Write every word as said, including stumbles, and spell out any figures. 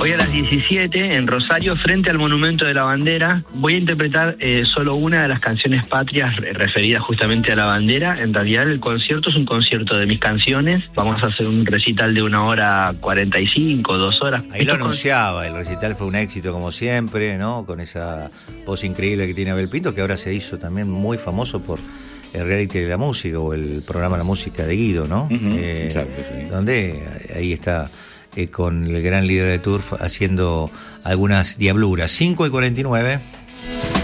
Hoy a las diecisiete en Rosario, frente al Monumento de la Bandera, voy a interpretar eh, solo una de las canciones patrias referidas justamente a la bandera. En realidad el concierto es un concierto de mis canciones. Vamos a hacer un recital de una hora cuarenta y cinco, dos horas. Ahí lo anunciaba, el recital fue un éxito como siempre, ¿no? Con esa voz increíble que tiene Abel Pinto, que ahora se hizo también muy famoso por el reality de la música o el programa La Música de Guido, ¿no? Uh-huh, eh, exacto, sí. Donde ahí está eh, con el gran líder de Turf haciendo algunas diabluras. cinco y cuarenta y nueve.